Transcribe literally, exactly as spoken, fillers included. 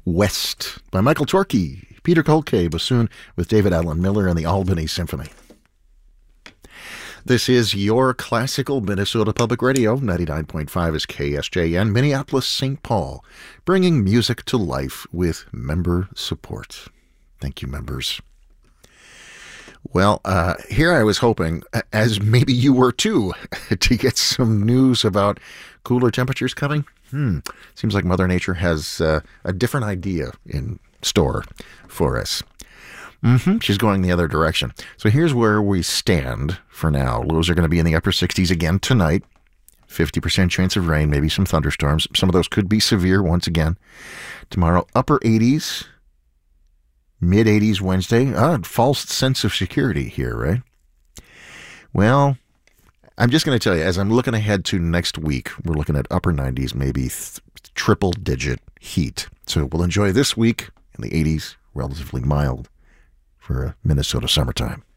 West by Michael Torke, Peter Kolke, bassoon with David Allen Miller and the Albany Symphony. This is your classical Minnesota Public Radio. ninety-nine point five is K S J N, Minneapolis, Saint Paul, bringing music to life with member support. Thank you, members. Well, uh, here I was hoping, as maybe you were too, to get some news about cooler temperatures coming. Hmm. Seems like Mother Nature has uh, a different idea in store for us. Mm-hmm. She's going the other direction. So here's where we stand for now. Lows are going to be in the upper sixties again tonight. fifty percent chance of rain, maybe some thunderstorms. Some of those could be severe once again. Tomorrow, upper eighties, mid eighties Wednesday. Ah, false sense of security here, right? Well, I'm just going to tell you, as I'm looking ahead to next week, we're looking at upper nineties, maybe th- triple-digit heat. So we'll enjoy this week in the eighties, relatively mild for a Minnesota summertime.